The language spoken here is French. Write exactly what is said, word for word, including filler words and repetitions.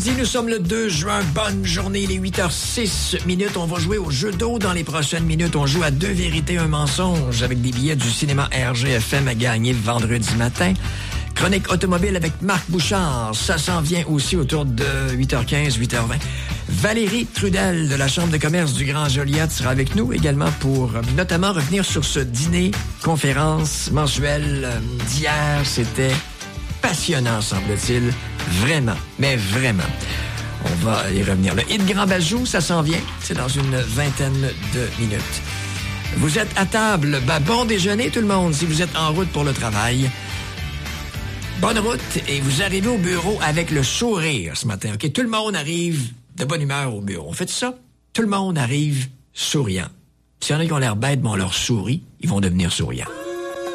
Nous sommes le deux juin. Bonne journée, les huit heures six minutes. On va jouer au jeu d'eau dans les prochaines minutes. On joue à deux vérités, un mensonge avec des billets du cinéma R G F M à gagner vendredi matin. Chronique automobile avec Marc Bouchard. Ça s'en vient aussi autour de huit heures quinze, huit heures vingt. Valérie Trudel de la Chambre de commerce du Grand Joliette sera avec nous également pour euh, notamment revenir sur ce dîner, conférence mensuelle euh, d'hier. C'était passionnant, semble-t-il. Vraiment, mais vraiment. On va y revenir. Le hit Grand Bajou, ça s'en vient. C'est dans une vingtaine de minutes. Vous êtes à table. Ben, bon déjeuner, tout le monde, si vous êtes en route pour le travail. Bonne route et vous arrivez au bureau avec le sourire ce matin. OK? Tout le monde arrive de bonne humeur au bureau. On fait ça? Tout le monde arrive souriant. S'il y en a qui ont l'air bêtes, mais on leur sourit, ils vont devenir souriants.